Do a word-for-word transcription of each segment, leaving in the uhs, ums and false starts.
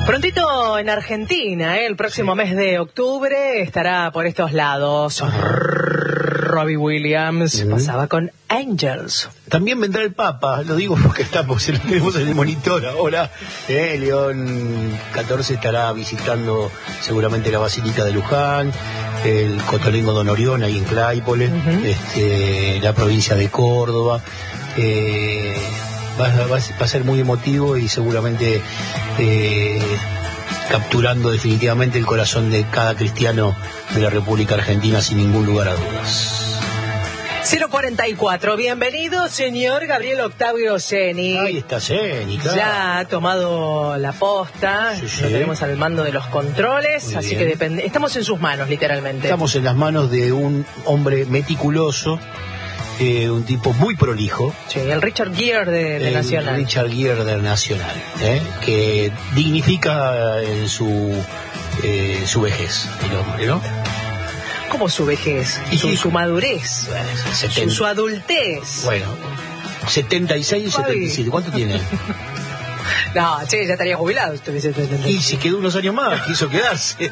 Prontito en Argentina, ¿eh? El próximo sí. mes de octubre estará por estos lados. Robbie Williams uh-huh. pasaba con Angels. También vendrá el Papa, lo digo porque estamos, lo tenemos en el monitor ahora. Eh, León catorce estará visitando seguramente la Basílica de Luján, el Cotolengo Don Orión ahí en Claypole, uh-huh. este, la provincia de Córdoba. Eh, va, va, va a ser muy emotivo y seguramente eh, capturando definitivamente el corazón de cada cristiano de la República Argentina sin ningún lugar a dudas. cero cuarenta y cuatro, bienvenido señor Gabriel Octavio Ceni. Ahí está Ceni, claro. Ya ha tomado la posta, sí, sí. Lo tenemos al mando de los controles, muy así bien. Que depende, estamos en sus manos literalmente. Estamos en las manos de un hombre meticuloso, eh, un tipo muy prolijo. Sí, el Richard Gere de, de el Nacional. Richard Gere de Nacional, ¿eh? Que dignifica en su, eh, su vejez el hombre, ¿no? ¿Cómo su vejez? Y su, su madurez, bueno, su, su adultez. Bueno, setenta y seis y setenta y siete, ¿cuánto tiene? No, sí, ya estaría jubilado. Y si quedó unos años más, quiso quedarse.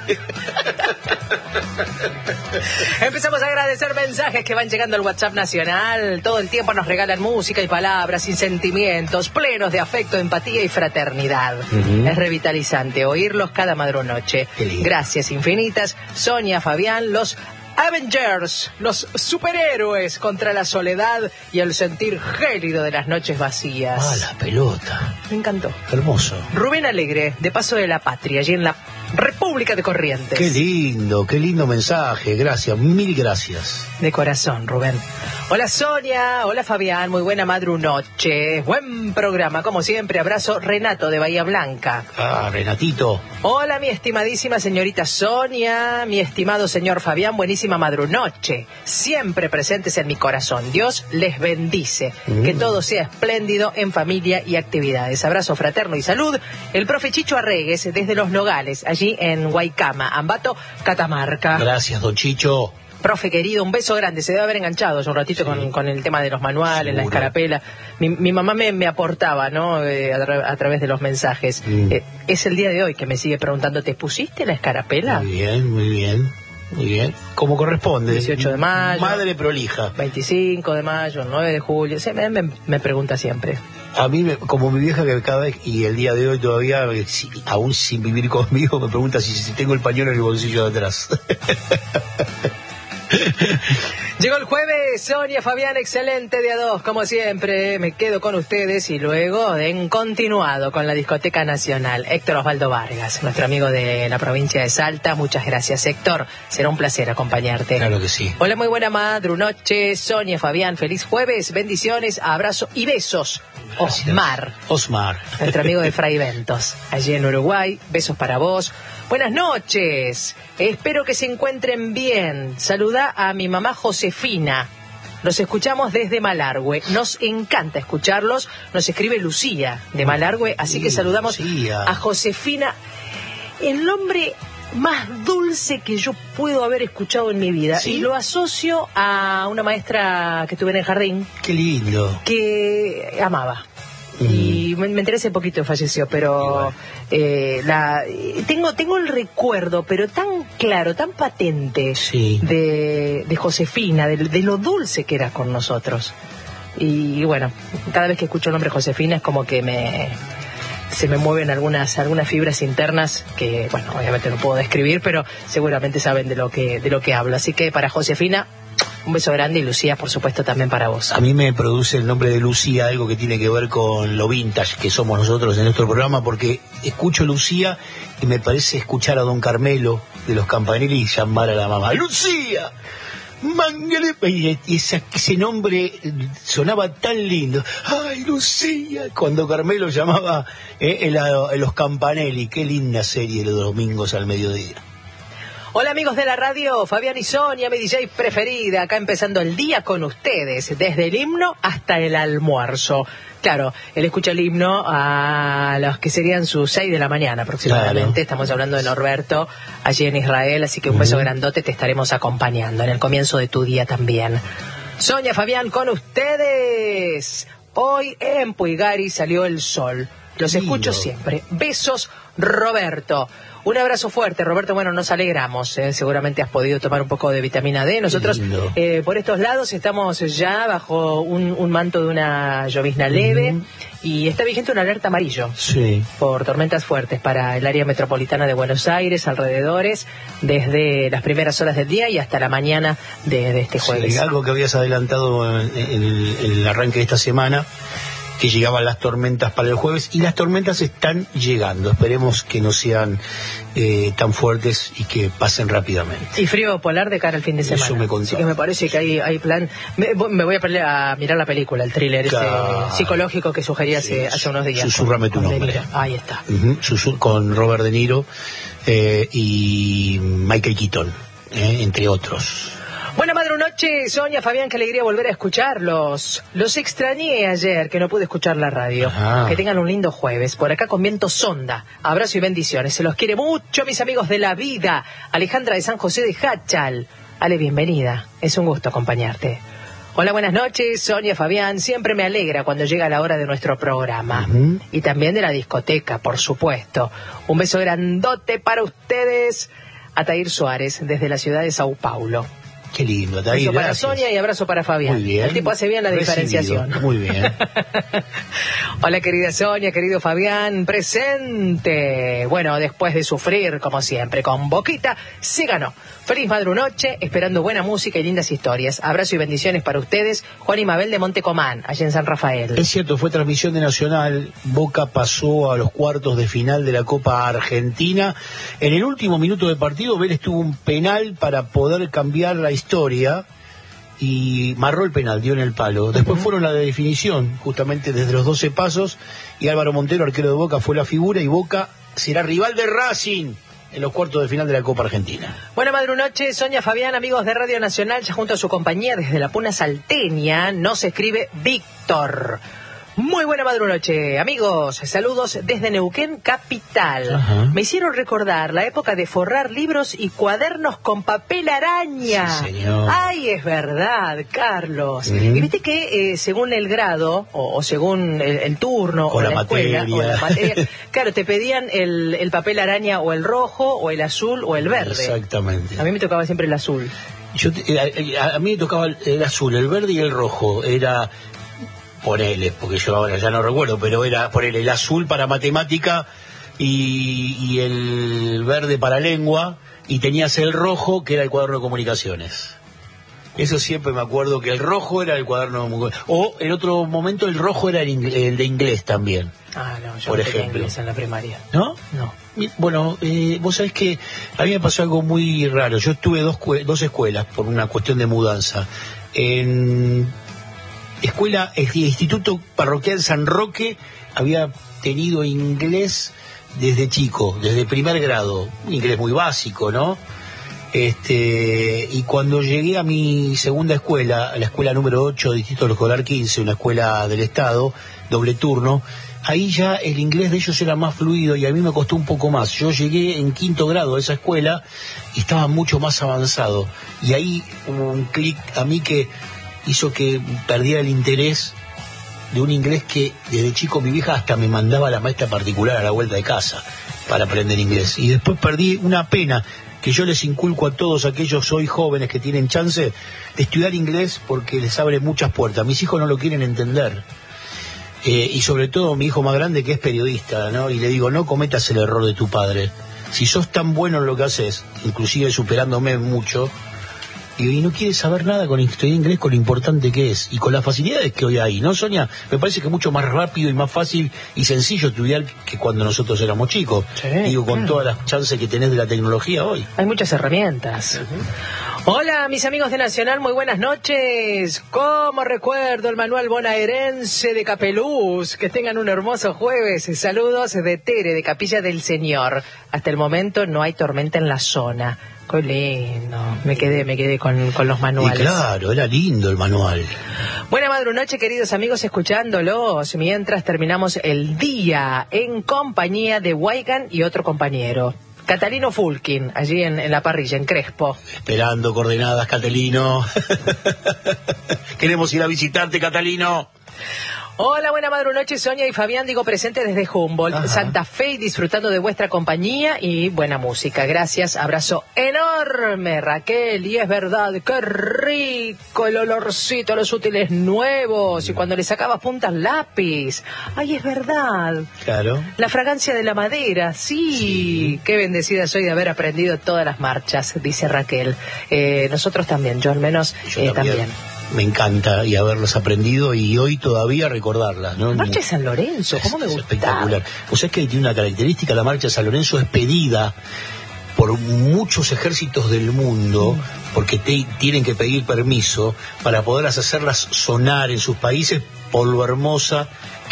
Empezamos a agradecer mensajes que van llegando al WhatsApp nacional. Todo el tiempo nos regalan música y palabras y sentimientos plenos de afecto, empatía y fraternidad. Uh-huh. Es revitalizante oírlos cada madrunoche. Gracias infinitas, Sonia, Fabián, los Avengers, los superhéroes contra la soledad y el sentir gélido de las noches vacías. Ah, la pelota. Me encantó. Hermoso. Rubén Alegre, de Paso de la Patria, allí en la República de Corrientes. Qué lindo, qué lindo mensaje. Gracias, mil gracias. De corazón, Rubén. Hola Sonia, hola Fabián, muy buena madrunoche. Buen programa, como siempre. Abrazo, Renato de Bahía Blanca. Ah, Renatito. Hola, mi estimadísima señorita Sonia, mi estimado señor Fabián, buenísima madrunoche. Siempre presentes en mi corazón. Dios les bendice. Mm. Que todo sea espléndido en familia y actividades. Abrazo fraterno y salud. El profe Chicho Arregues, desde Los Nogales, allí en Guaycama, Ambato, Catamarca. Gracias, don Chicho. Profe querido, un beso grande. Se debe haber enganchado ya un ratito sí. con, con el tema de los manuales, seguro. La escarapela. Mi, mi mamá me, me aportaba, ¿no? Eh, a, tra- a través de los mensajes. Mm. Eh, es el día de hoy que me sigue preguntando, ¿te pusiste la escarapela? Muy bien, muy bien. Muy bien. Como corresponde. dieciocho de mayo. Madre prolija. veinticinco de mayo, nueve de julio. Sí, me, me, me pregunta siempre. A mí, me, como mi vieja que cada vez, y el día de hoy todavía, si, aún sin vivir conmigo, me pregunta si, si tengo el pañuelo en el bolsillo de atrás. Llegó el jueves, Sonia, Fabián, excelente día dos, como siempre, me quedo con ustedes y luego en continuado con la Discoteca Nacional. Héctor Osvaldo Vargas, nuestro amigo de la provincia de Salta, muchas gracias Héctor, será un placer acompañarte. Claro que sí. Hola, muy buena madrunoche, Sonia, Fabián, feliz jueves, bendiciones, abrazo y besos. Gracias. Osmar. Osmar. Nuestro amigo de Fray Ventos, allí en Uruguay, besos para vos. Buenas noches, espero que se encuentren bien. Saluda a mi mamá Josefina. Los escuchamos desde Malargüe. Nos encanta escucharlos. Nos escribe Lucía de Malargüe, así que saludamos Lucía. A Josefina. El nombre más dulce que yo puedo haber escuchado en mi vida. ¿Sí? Y lo asocio a una maestra que tuve en el jardín. Qué lindo. Que amaba. Y me, me enteré hace poquito, falleció, pero eh, la tengo tengo el recuerdo, pero tan claro, tan patente sí. de, de Josefina, de, de lo dulce que era con nosotros. Y bueno, cada vez que escucho el nombre Josefina es como que me se me mueven algunas algunas fibras internas que, bueno, obviamente no puedo describir, pero seguramente saben de lo que de lo que hablo. Así que para Josefina, un beso grande, y Lucía, por supuesto, también para vos. A mí me produce el nombre de Lucía algo que tiene que ver con lo vintage que somos nosotros en nuestro programa, porque escucho Lucía y me parece escuchar a don Carmelo de los Campanelli y llamar a la mamá ¡Lucía! Mangale, y ese, ese nombre sonaba tan lindo. ¡Ay, Lucía! Cuando Carmelo llamaba eh, el, el, los Campanelli. Qué linda serie los domingos al mediodía. Hola amigos de la radio, Fabián y Sonia, mi D J preferida, acá empezando el día con ustedes, desde el himno hasta el almuerzo. Claro, él escucha el himno a los que serían sus seis de la mañana aproximadamente. Claro. Estamos hablando de Norberto, allí en Israel, así que un beso uh-huh. grandote, te estaremos acompañando en el comienzo de tu día también. Sonia, Fabián, con ustedes. Hoy en Puigari salió el sol. Los Lindo. escucho siempre. Besos, Roberto. Un abrazo fuerte, Roberto. Bueno, nos alegramos. ¿eh? Seguramente has podido tomar un poco de vitamina D. Nosotros, eh, por estos lados, estamos ya bajo un, un manto de una llovizna leve. Uh-huh. Y está vigente una alerta amarillo. Sí. Por tormentas fuertes para el área metropolitana de Buenos Aires, alrededores, desde las primeras horas del día y hasta la mañana de, de este jueves. Sí, algo que habías adelantado en, en, el, en el arranque de esta semana, que llegaban las tormentas para el jueves, y las tormentas están llegando. Esperemos que no sean eh, tan fuertes y que pasen rápidamente. Y frío polar de cara al fin de semana. Eso me contó. Así que me parece que hay, hay plan. Me, me voy a, a mirar la película, el thriller claro. ese psicológico que sugerí hace, sí, hace unos días. Susurrame tu nombre. Ahí está. Uh-huh. Susur- con Robert De Niro eh, y Michael Keaton, eh, entre otros. Buena madre noche, Sonia, Fabián, qué alegría volver a escucharlos. Los extrañé ayer, que no pude escuchar la radio. Ajá. Que tengan un lindo jueves. Por acá con viento sonda. Abrazo y bendiciones. Se los quiere mucho, mis amigos de la vida. Alejandra de San José de Hachal. Ale, bienvenida. Es un gusto acompañarte. Hola, buenas noches, Sonia, Fabián. Siempre me alegra cuando llega la hora de nuestro programa. Uh-huh. Y también de la discoteca, por supuesto. Un beso grandote para ustedes. Atair Suárez, desde la ciudad de Sao Paulo. Qué lindo, Atair. Abrazo para Sonia y abrazo para Fabián. Muy bien. El tipo hace bien la Recibido. Diferenciación. Muy bien. Hola, querida Sonia, querido Fabián, presente. Bueno, después de sufrir, como siempre, con Boquita, se ganó. Feliz madrunoche, esperando buena música y lindas historias. Abrazo y bendiciones para ustedes. Juan y Mabel de Montecomán, allá en San Rafael. Es cierto, fue transmisión de Nacional. Boca pasó a los cuartos de final de la Copa Argentina. En el último minuto de partido, Vélez tuvo un penal para poder cambiar la historia. Y marró el penal, dio en el palo. Después uh-huh. fueron la de definición, justamente desde los doce pasos. Y Álvaro Montero, arquero de Boca, fue la figura. Y Boca será rival de Racing en los cuartos de final de la Copa Argentina. Buena madrunoche, Sonia, Fabián, amigos de Radio Nacional, ya junto a su compañía desde la Puna Salteña, nos escribe Víctor. Muy buena madrunoche, amigos. Saludos desde Neuquén, capital. Ajá. Me hicieron recordar la época de forrar libros y cuadernos con papel araña. Sí, señor. Ay, es verdad, Carlos. Uh-huh. Y viste que eh, según el grado, o, o según el, el turno, o, o la, la escuela, o la materia, claro, te pedían el, el papel araña o el rojo, o el azul, o el verde. Exactamente. A mí me tocaba siempre el azul. Yo, a, a mí me tocaba el, el azul, el verde y el rojo. Era... Ponele, porque yo ahora ya no recuerdo, pero era ponele el azul para matemática y, y el verde para lengua, y tenías el rojo que era el cuaderno de comunicaciones. Eso siempre me acuerdo, que el rojo era el cuaderno de comunicaciones. O en otro momento el rojo era el, el de inglés también. Ah, no, yo por no ejemplo. tenía inglés en la primaria. ¿No? No. Bueno, eh, vos sabés que a mí me pasó algo muy raro. Yo estuve dos, dos escuelas por una cuestión de mudanza. En... Escuela, el Instituto Parroquial San Roque había tenido inglés desde chico, desde primer grado, un inglés muy básico, ¿no? Este, y cuando llegué a mi segunda escuela, a la escuela número ocho, Distrito Escolar quince, una escuela del Estado, doble turno, ahí ya el inglés de ellos era más fluido y a mí me costó un poco más. Yo llegué en quinto grado a esa escuela y estaba mucho más avanzado. Y ahí hubo un clic a mí que hizo que perdiera el interés de un inglés que desde chico mi vieja hasta me mandaba a la maestra particular a la vuelta de casa para aprender inglés. Y después perdí una pena que yo les inculco a todos aquellos hoy jóvenes que tienen chance de estudiar inglés, porque les abre muchas puertas. Mis hijos no lo quieren entender. Eh, y sobre todo mi hijo más grande, que es periodista, ¿no? Y le digo, no cometas el error de tu padre. Si sos tan bueno en lo que haces, inclusive superándome mucho, y no quiere saber nada con estudiar inglés, con lo importante que es y con las facilidades que hoy hay, ¿no, Sonia? Me parece que es mucho más rápido y más fácil y sencillo estudiar que cuando nosotros éramos chicos. Sí, digo, con mm. todas las chances que tenés de la tecnología hoy. Hay muchas herramientas. Uh-huh. Hola, mis amigos de Nacional, muy buenas noches. ¿Cómo recuerdo el manual bonaerense de Capeluz? Que tengan un hermoso jueves. Saludos de Tere, de Capilla del Señor. Hasta el momento no hay tormenta en la zona. Qué lindo, me quedé, me quedé con, con los manuales. Y claro, era lindo el manual. Buena madrunoche, queridos amigos, escuchándolos, mientras terminamos el día en compañía de Weigan y otro compañero, Catalino Fulkin, allí en, en la parrilla, en Crespo. Esperando coordenadas, Catalino. Queremos ir a visitarte, Catalino. Hola, buena madrunoche, Sonia y Fabián, digo presente desde Humboldt, Ajá. Santa Fe, y disfrutando de vuestra compañía y buena música. Gracias, abrazo enorme, Raquel. Y es verdad, qué rico el olorcito a los útiles nuevos y cuando le sacabas puntas lápiz. Ay, es verdad. Claro. La fragancia de la madera, sí. sí. Qué bendecida soy de haber aprendido todas las marchas, dice Raquel. Eh, nosotros también, yo al menos yo eh, también. también. Me encanta y haberlos aprendido y hoy todavía recordarlas, ¿no? La marcha de San Lorenzo, ¿cómo me gusta? Espectacular. O sea, es que tiene una característica, la marcha de San Lorenzo es pedida por muchos ejércitos del mundo, mm. porque te, tienen que pedir permiso para poder hacerlas sonar en sus países por lo hermosa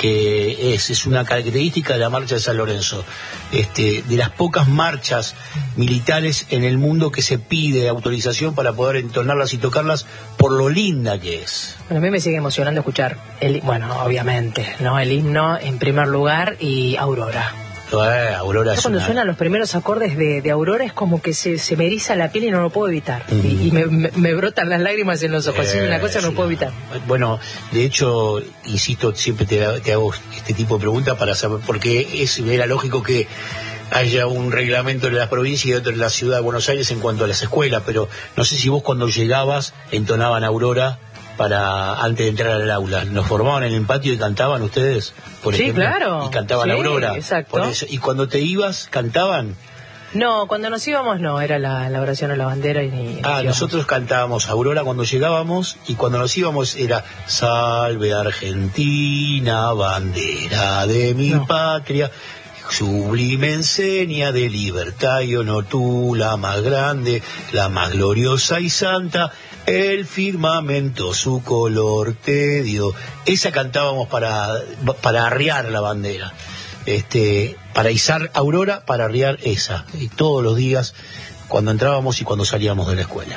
que es. Es una característica de la marcha de San Lorenzo. Este, de las pocas marchas militares en el mundo que se pide autorización para poder entonarlas y tocarlas por lo linda que es. Bueno, a mí me sigue emocionando escuchar, el, bueno, obviamente, ¿no? El himno en primer lugar y Aurora. Eh, Aurora es cuando una... suenan los primeros acordes de, de Aurora es como que se, se me eriza la piel y no lo puedo evitar. Mm. Y, y me, me, me brotan las lágrimas en los ojos. Eh, es una cosa que no puedo evitar. Bueno, de hecho, insisto, siempre te, te hago este tipo de preguntas para saber, porque es, era lógico que haya un reglamento en la provincia y otro en la ciudad de Buenos Aires en cuanto a las escuelas, pero no sé si vos cuando llegabas entonaban Aurora para antes de entrar al aula. ¿Nos formaban en el patio y cantaban ustedes? Por sí, ejemplo, claro. Y cantaban sí, Aurora. Exacto. Por eso. ¿Y cuando te ibas, cantaban? No, cuando nos íbamos no, era la, la oración a la bandera y ni... Ah, íbamos. Nosotros cantábamos Aurora cuando llegábamos y cuando nos íbamos era Salve Argentina, bandera de mi no. patria, sublime enseña de libertad y honor, tú la más grande, la más gloriosa y santa, el firmamento su color te dio. Esa cantábamos para, para arriar la bandera. Este, para izar Aurora, para arriar esa. Y todos los días, cuando entrábamos y cuando salíamos de la escuela.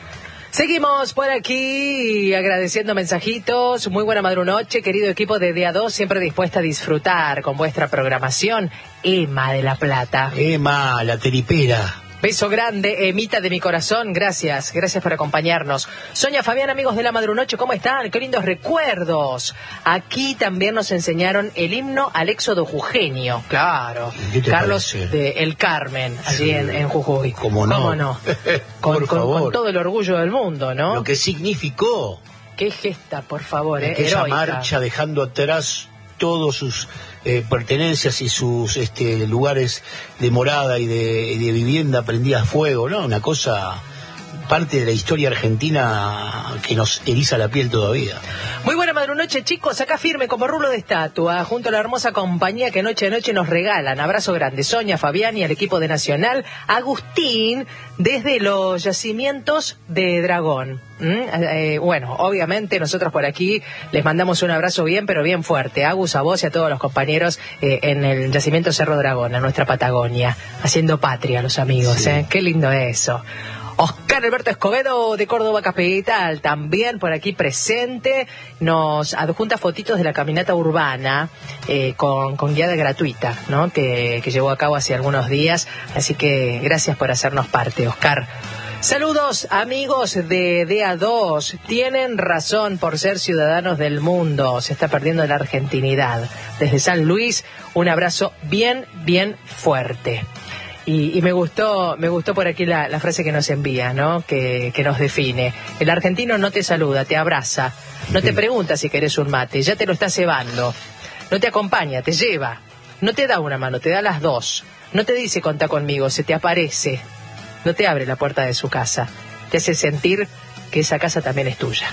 Seguimos por aquí agradeciendo mensajitos. Muy buena madrunoche, querido equipo de D A dos, siempre dispuesta a disfrutar con vuestra programación. Emma de La Plata. Emma, la teripera. Beso grande, Emita de mi corazón, gracias, gracias por acompañarnos. Sonia, Fabián, amigos de la madrunoche, ¿cómo están? Qué lindos recuerdos. Aquí también nos enseñaron el himno al éxodo jujeño, claro. Carlos parece? de El Carmen, allí sí. en, en Jujuy. ¿Cómo no? ¿Cómo no? Con, por con, favor. con todo el orgullo del mundo, ¿no? Lo que significó. Qué gesta, por favor, ¿eh? Aquella Heroica. marcha dejando atrás todos sus eh, pertenencias y sus este, lugares de morada y de, de vivienda prendidas a fuego, ¿no? Una cosa, parte de la historia argentina que nos eriza la piel todavía. Muy buena madrunoche, chicos, acá firme como rulo de estatua, junto a la hermosa compañía que noche a noche nos regalan. Abrazo grande, Sonia, Fabián y al equipo de Nacional. Agustín, desde los yacimientos de Dragón. ¿Mm? Eh, bueno, obviamente nosotros por aquí les mandamos un abrazo bien, pero bien fuerte. Agus, a vos y a todos los compañeros eh, en el yacimiento Cerro Dragón, a nuestra Patagonia, haciendo patria los amigos. Sí. ¿eh? Qué lindo eso. Oscar Alberto Escobedo de Córdoba Capital, también por aquí presente, nos adjunta fotitos de la caminata urbana eh, con, con guiada gratuita, ¿no? Que, que llevó a cabo hace algunos días, así que gracias por hacernos parte, Oscar. Saludos amigos de D A dos, tienen razón por ser ciudadanos del mundo, se está perdiendo la argentinidad. Desde San Luis, un abrazo bien, bien fuerte. Y, y me gustó me gustó por aquí la, la frase que nos envía, ¿no? Que, que nos define. El argentino no te saluda, te abraza, no te pregunta si querés un mate, ya te lo está cebando, no te acompaña, te lleva, no te da una mano, te da las dos, no te dice contá conmigo, se te aparece, no te abre la puerta de su casa, te hace sentir que esa casa también es tuya.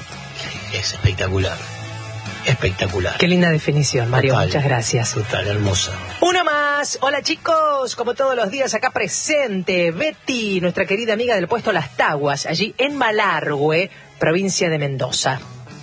Es espectacular. Espectacular. Qué linda definición, Mario. Total, muchas gracias. Total, hermosa. Una más. Hola chicos, como todos los días acá presente, Betty, nuestra querida amiga del puesto Las Taguas, allí en Malargüe, provincia de Mendoza.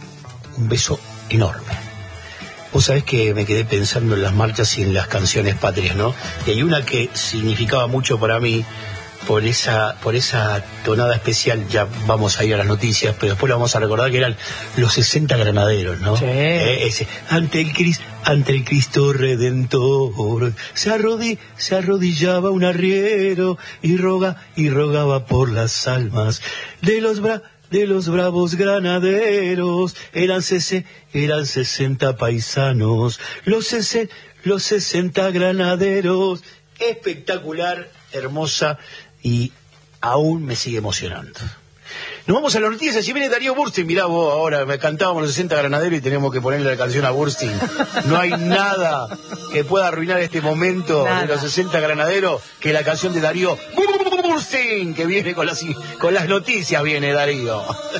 Un beso enorme. Vos sabés que me quedé pensando en las marchas y en las canciones patrias, ¿no? Y hay una que significaba mucho para mí, por esa por esa tonada especial. Ya vamos a ir a las noticias, pero después lo vamos a recordar, que eran los sesenta granaderos, ¿no? Sí. Eh, ese, ante el Cristo, ante el Cristo Redentor, se, arrodi, se arrodillaba un arriero y roga y rogaba por las almas de los bra, de los bravos granaderos. Eran sese, eran sesenta paisanos, los sese, los sesenta granaderos. Espectacular, hermosa y aún me sigue emocionando. Nos vamos a las noticias. Si viene Darío Burstein, mirá vos, ahora me cantábamos los sesenta granaderos y tenemos que ponerle la canción a Burstein. No hay nada que pueda arruinar este momento nada. de los sesenta granaderos que la canción de Darío Burstein, que viene con las, con las noticias, viene Darío.